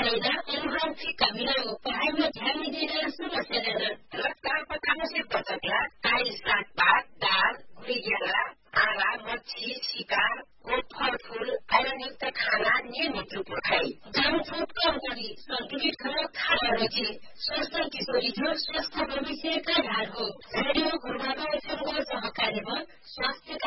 महिला अनुवांशिक बिरामी पढ़ाइमा ध्यान दिएर समस्या रहेन। रक्तचाप से बचतलाई काई सागपात दाल गुडिग्याला आला मच्छी शिकार फलफूल आयरनयुक्त खाना नियमित रूपमा खाई जंक फूड कम गरी संतुलित खाना खाना रुचि स्वस्थ किशोरी जो स्वस्थ भविष्य का आधार हो। रेडियो गुरुबाबा एफएम को सहकार्यमा स्वास्थ्य